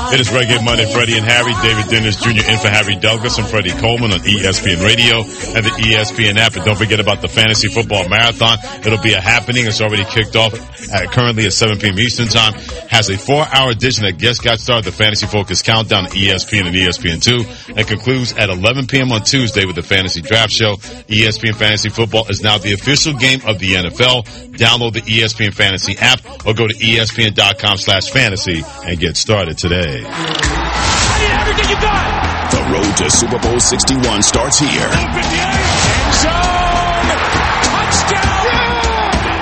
It is Reggae Monday, Freddie and Harry. David Dennis Jr. in for Harry Douglas and Freddie Coleman on ESPN Radio and the ESPN app. And don't forget about the Fantasy Football Marathon. It'll be a happening. It's already kicked off currently at 7 p.m. Eastern Time. Has a 4-hour edition that just got started, the Fantasy Focus Countdown on ESPN and ESPN2. And concludes at 11 p.m. on Tuesday with the Fantasy Draft Show. ESPN Fantasy Football is now the official game of the NFL. Download the ESPN Fantasy app or go to ESPN.com/fantasy and get started today. I need everything you got. The road to Super Bowl 61 starts here. End zone. Touchdown.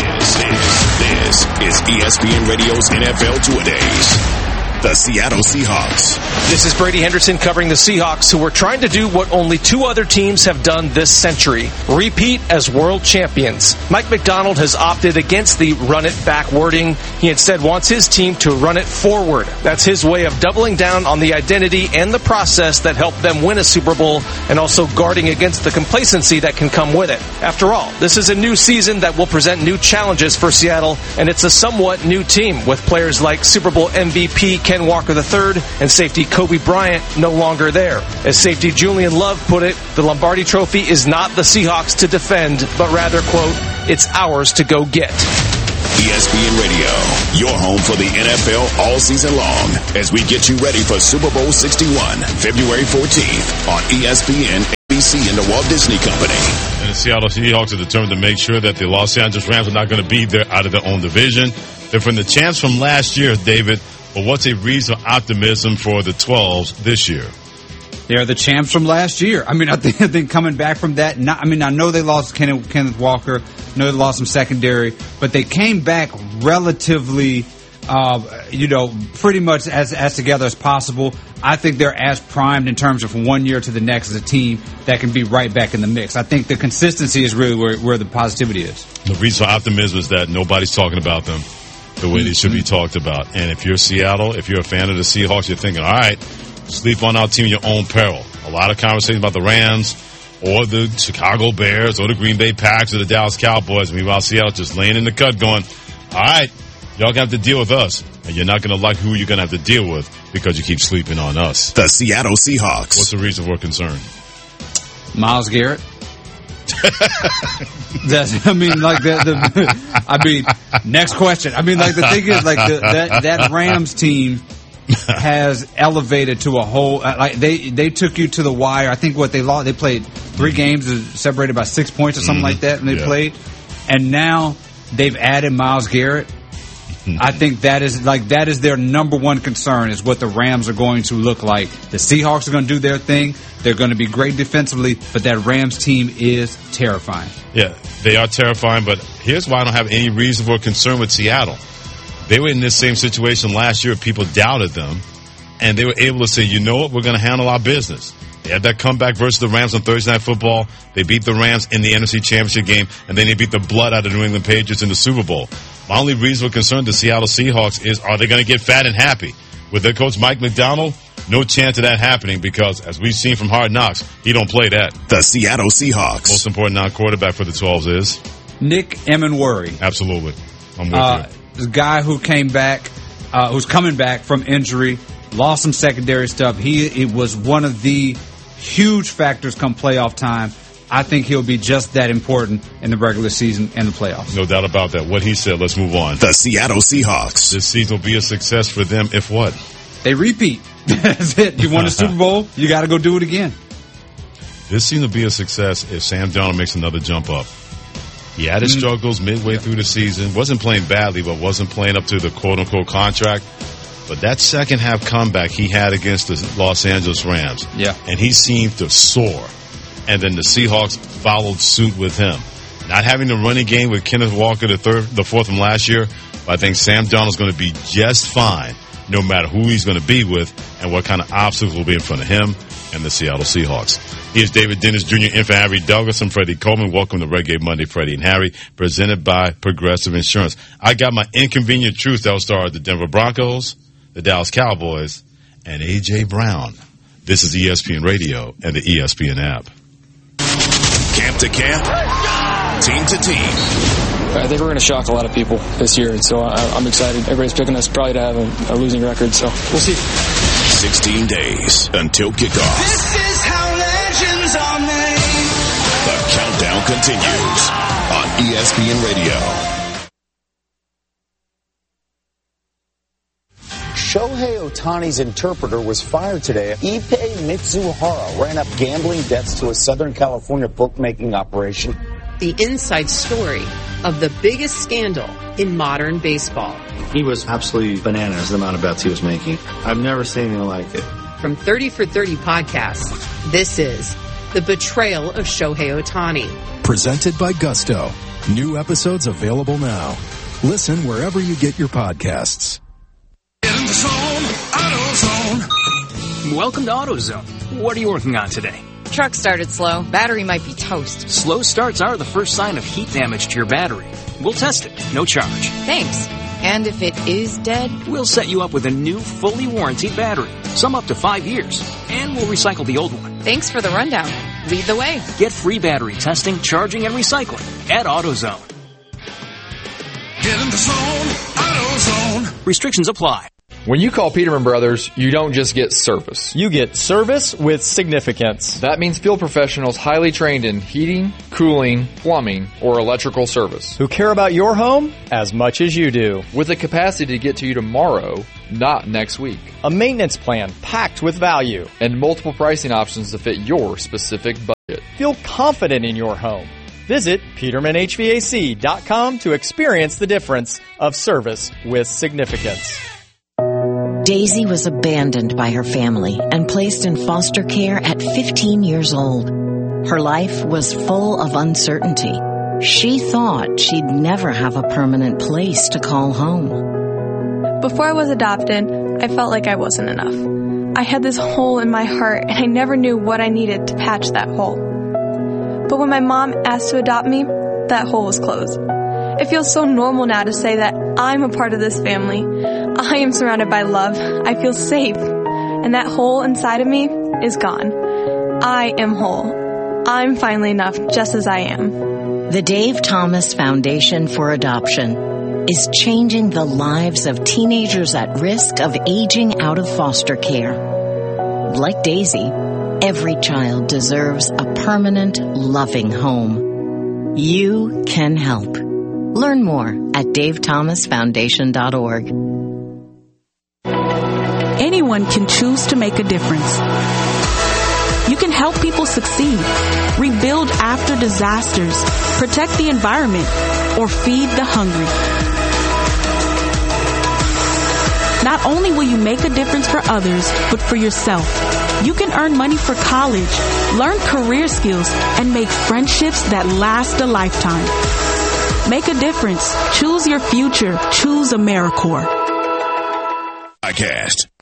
This is ESPN Radio's NFL Two-A-Days. The Seattle Seahawks. This is Brady Henderson covering the Seahawks, who are trying to do what only two other teams have done this century: repeat as world champions. Mike Macdonald has opted against the run-it-back wording. He instead wants his team to run it forward. That's his way of doubling down on the identity and the process that helped them win a Super Bowl, and also guarding against the complacency that can come with it. After all, this is a new season that will present new challenges for Seattle, and it's a somewhat new team with players like Super Bowl MVP Ken Walker III and safety Kobe Bryant no longer there. As safety Julian Love put it, the Lombardi Trophy is not the Seahawks to defend, but rather, quote, it's ours to go get. ESPN Radio, your home for the NFL all season long, as we get you ready for Super Bowl 61, February 14th on ESPN, ABC, and the Walt Disney Company. And the Seattle Seahawks are determined to make sure that the Los Angeles Rams are not going to be there out of their own division. They're from the champs from last year, David. But what's a reason for optimism for the 12s this year? They're the champs from last year. I mean, I think coming back from that, I know they lost Kenneth Walker. I know they lost some secondary, but they came back relatively, pretty much as together as possible. I think they're as primed in terms of from 1 year to the next as a team that can be right back in the mix. I think the consistency is really where the positivity is. The reason for optimism is that nobody's talking about them the way they should be talked about. And if you're Seattle, if you're a fan of the Seahawks, you're thinking, all right, sleep on our team at your own peril. A lot of conversations about the Rams or the Chicago Bears or the Green Bay Packers or the Dallas Cowboys. Meanwhile, Seattle just laying in the cut going, all right, y'all going to have to deal with us. And you're not going to like who you're going to have to deal with because you keep sleeping on us. The Seattle Seahawks. What's the reason for concern? Myles Garrett. Next question. The thing is, that Rams team has elevated to a whole, they took you to the wire. I think they played 3 games separated by 6 points or something like that, and they played. And now they've added Myles Garrett. I think that is their number one concern, is what the Rams are going to look like. The Seahawks are going to do their thing. They're going to be great defensively, but that Rams team is terrifying. Yeah, they are terrifying, but here's why I don't have any reason for concern with Seattle. They were in this same situation last year. People doubted them, and they were able to say, you know what, we're going to handle our business. They had that comeback versus the Rams on Thursday Night Football. They beat the Rams in the NFC Championship game, and then they beat the blood out of the New England Patriots in the Super Bowl. My only reason for concern to Seattle Seahawks is, are they going to get fat and happy? With their coach Mike Macdonald, no chance of that happening because, as we've seen from Hard Knocks, he don't play that. The Seattle Seahawks. Most important non-quarterback for the 12s is? Nick Emenworry. Absolutely. I'm with you. The guy who came back, who's coming back from injury, lost some secondary stuff. It was one of the huge factors come playoff time. I think he'll be just that important in the regular season and the playoffs. No doubt about that. What he said, let's move on. The Seattle Seahawks. This season will be a success for them if what? They repeat. That's it. You won a Super Bowl, you got to go do it again. This season will be a success if Sam Darnold makes another jump up. He had his struggles midway through the season. Wasn't playing badly, but wasn't playing up to the quote-unquote contract. But that second half comeback he had against the Los Angeles Rams. Yeah. And he seemed to soar. And then the Seahawks followed suit with him. Not having the running game with Kenneth Walker, the fourth from last year, but I think Sam Darnold's going to be just fine no matter who he's going to be with and what kind of obstacles will be in front of him and the Seattle Seahawks. Here's David Dennis Jr. in for Harry Douglas and Freddie Coleman. Welcome to Reggae Monday, Freddie and Harry, presented by Progressive Insurance. I got my inconvenient truth that will start the Denver Broncos, the Dallas Cowboys, and A.J. Brown. This is ESPN Radio and the ESPN app. Camp to camp, team to team. I think we're going to shock a lot of people this year, and so I'm excited. Everybody's picking us probably to have a losing record, so we'll see. 16 days until kickoff. This is how legends are made. The countdown continues on ESPN Radio. Shohei Ohtani's interpreter was fired today. Ippei Mitsuhara ran up gambling debts to a Southern California bookmaking operation. The inside story of the biggest scandal in modern baseball. He was absolutely bananas, the amount of bets he was making. I've never seen anything like it. From 30 for 30 podcasts, this is The Betrayal of Shohei Ohtani. Presented by Gusto. New episodes available now. Listen wherever you get your podcasts. Get in the zone, AutoZone. Welcome to AutoZone. What are you working on today? Truck started slow. Battery might be toast. Slow starts are the first sign of heat damage to your battery. We'll test it. No charge. Thanks. And if it is dead? We'll set you up with a new, fully warranted battery. Some up to 5 years. And we'll recycle the old one. Thanks for the rundown. Lead the way. Get free battery testing, charging, and recycling at AutoZone. Get in the zone, AutoZone. Restrictions apply. When you call Peterman Brothers, you don't just get service. You get service with significance. That means field professionals highly trained in heating, cooling, plumbing, or electrical service. Who care about your home as much as you do. With the capacity to get to you tomorrow, not next week. A maintenance plan packed with value. And multiple pricing options to fit your specific budget. Feel confident in your home. Visit PetermanHVAC.com to experience the difference of service with significance. Daisy was abandoned by her family and placed in foster care at 15 years old. Her life was full of uncertainty. She thought she'd never have a permanent place to call home. Before I was adopted, I felt like I wasn't enough. I had this hole in my heart, and I never knew what I needed to patch that hole. But when my mom asked to adopt me, that hole was closed. It feels so normal now to say that I'm a part of this family. I am surrounded by love. I feel safe. And that hole inside of me is gone. I am whole. I'm finally enough just as I am. The Dave Thomas Foundation for Adoption is changing the lives of teenagers at risk of aging out of foster care. Like Daisy, every child deserves a permanent, loving home. You can help. Learn more at davethomasfoundation.org. Anyone can choose to make a difference. You can help people succeed, rebuild after disasters, protect the environment, or feed the hungry. Not only will you make a difference for others, but for yourself. You can earn money for college, learn career skills, and make friendships that last a lifetime. Make a difference. Choose your future. Choose AmeriCorps. Podcast.